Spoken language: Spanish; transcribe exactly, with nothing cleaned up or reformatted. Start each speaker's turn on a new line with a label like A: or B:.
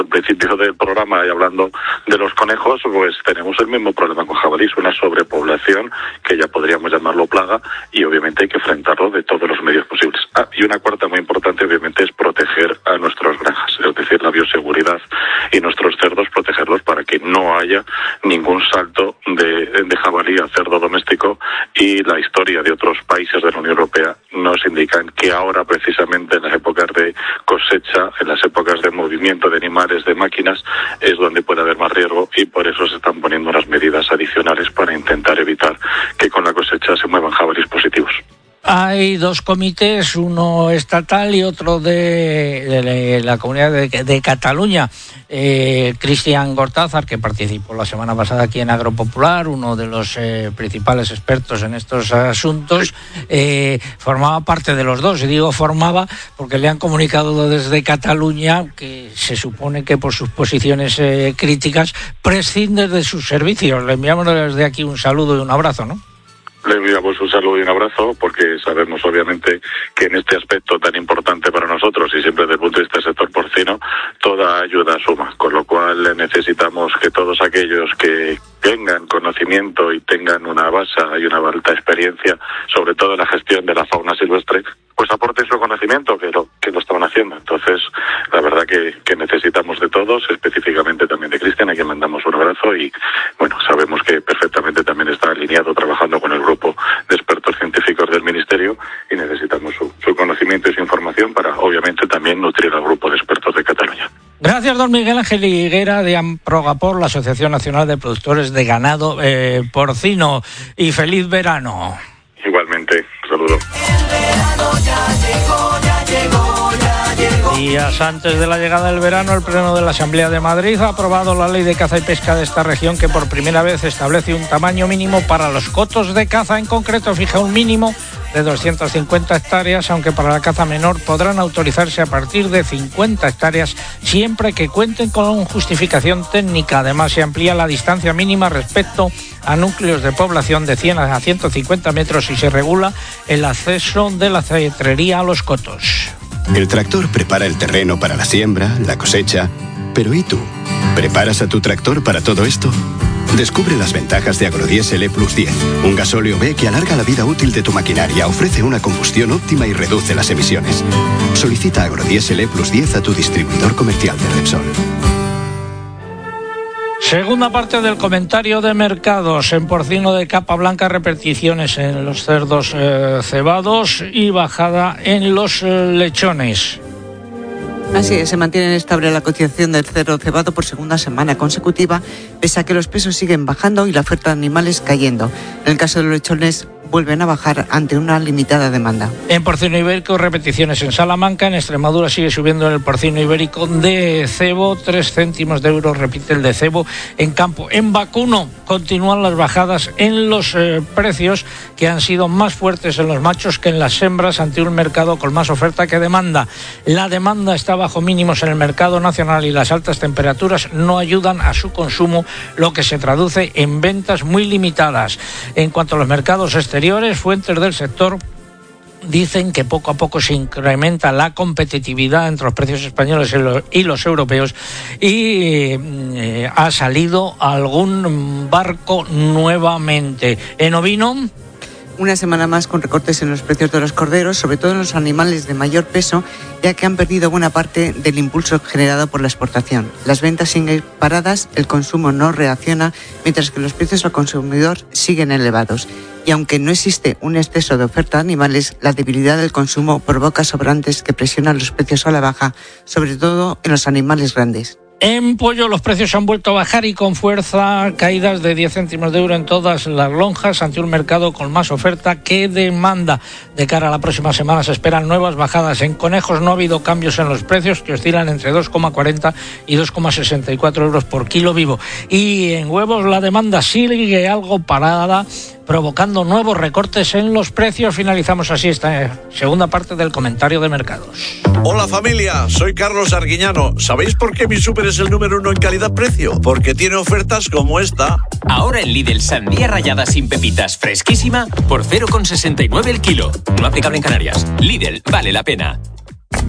A: al principio del programa y hablando de los conejos, pues tenemos el mismo problema con jabalíes, una sobrepoblación que ya podríamos llamarlo plaga, y obviamente hay que enfrentarlo de todos los medios posibles. Ah, y una cuarta muy importante obviamente es proteger a nuestras granjas, es decir, la bioseguridad y nuestros cerdos, protegerlos para que no haya ningún salto de, de jabalí a cerdo doméstico. Y la historia de otros países de la Unión Europea nos indican que ahora, precisamente en las épocas de cosecha, en las épocas de movimiento de animales, de máquinas, es donde puede haber más riesgo, y por eso se están poniendo unas medidas adicionales para intentar evitar que con la cosecha se muevan jabalíes positivos.
B: Hay dos comités, uno estatal y otro de, de la Comunidad de, de Cataluña. Eh, Cristian Gortázar, que participó la semana pasada aquí en Agropopular, uno de los eh, principales expertos en estos asuntos, eh, formaba parte de los dos. Y digo formaba porque le han comunicado desde Cataluña que se supone que por sus posiciones eh, críticas prescinde de sus servicios. Le enviamos desde aquí un saludo y un abrazo, ¿no?
A: Le enviamos un saludo y un abrazo, porque sabemos obviamente que en este aspecto tan importante para nosotros, y siempre desde el punto de vista del sector porcino, toda ayuda suma, con lo cual necesitamos que todos aquellos que tengan conocimiento y tengan una base y una alta experiencia, sobre todo en la gestión de la fauna silvestre, pues aporten su conocimiento, que lo, que lo estaban haciendo. Entonces, la verdad que, que necesitamos de todos, específicamente también de Cristian, a quien mandamos un abrazo, y bueno, sabemos que perfectamente también está alineado trabajando con el grupo de expertos científicos del Ministerio, y necesitamos su, su conocimiento y su información para, obviamente, también nutrir al grupo de expertos de Cataluña.
B: Gracias, don Miguel Ángel Higuera, de Amprogapor, la Asociación Nacional de Productores de Ganado eh, Porcino, y feliz verano.
A: Igualmente, saludo.
B: Días antes de la llegada del verano, el Pleno de la Asamblea de Madrid ha aprobado la Ley de Caza y Pesca de esta región, que por primera vez establece un tamaño mínimo para los cotos de caza. En concreto, fija un mínimo de doscientas cincuenta hectáreas, aunque para la caza menor podrán autorizarse a partir de cincuenta hectáreas, siempre que cuenten con justificación técnica. Además, se amplía la distancia mínima respecto a núcleos de población de cien a ciento cincuenta metros y se regula el acceso de la cetrería a los cotos.
C: El tractor prepara el terreno para la siembra, la cosecha. Pero ¿y tú? ¿Preparas a tu tractor para todo esto? Descubre las ventajas de Agrodiesel E Plus diez, un gasóleo B que alarga la vida útil de tu maquinaria, ofrece una combustión óptima y reduce las emisiones. Solicita Agrodiesel E Plus diez a tu distribuidor comercial de Repsol.
B: Segunda parte del comentario de mercados. En porcino de capa blanca, repeticiones en los cerdos eh, cebados y bajada en los eh, lechones.
D: Así es, se mantiene estable la cotización del cerdo cebado por segunda semana consecutiva, pese a que los precios siguen bajando y la oferta de animales cayendo. En el caso de los lechones, vuelven a bajar ante una limitada demanda.
B: En porcino ibérico, repeticiones en Salamanca. En Extremadura sigue subiendo el porcino ibérico de cebo, tres céntimos de euro, repite el de cebo en campo. En vacuno continúan las bajadas en los eh, precios, que han sido más fuertes en los machos que en las hembras, ante un mercado con más oferta que demanda. La demanda está bajo mínimos en el mercado nacional y las altas temperaturas no ayudan a su consumo, lo que se traduce en ventas muy limitadas. En cuanto a los mercados exteriores, fuentes del sector dicen que poco a poco se incrementa la competitividad entre los precios españoles y los europeos, y eh, ha salido algún barco nuevamente. En ovino,
D: una semana más con recortes en los precios de los corderos, sobre todo en los animales de mayor peso, ya que han perdido buena parte del impulso generado por la exportación. Las ventas siguen paradas, el consumo no reacciona, mientras que los precios al consumidor siguen elevados. Y aunque no existe un exceso de oferta de animales, la debilidad del consumo provoca sobrantes que presionan los precios a la baja, sobre todo en los animales grandes.
B: En pollo los precios han vuelto a bajar y con fuerza, caídas de diez céntimos de euro en todas las lonjas, ante un mercado con más oferta que demanda. De cara a la próxima semana se esperan nuevas bajadas. En conejos no ha habido cambios en los precios, que oscilan entre dos coma cuarenta y dos coma sesenta y cuatro euros por kilo vivo. Y en huevos la demanda sigue algo parada, provocando nuevos recortes en los precios. Finalizamos así esta segunda parte del comentario de mercados.
E: Hola familia, soy Carlos Arguiñano. ¿Sabéis por qué mi súper es el número uno en calidad-precio? Porque tiene ofertas como esta.
F: Ahora en Lidl, sandía rallada sin pepitas fresquísima por cero coma sesenta y nueve el kilo. No aplicable en Canarias. Lidl, vale la pena.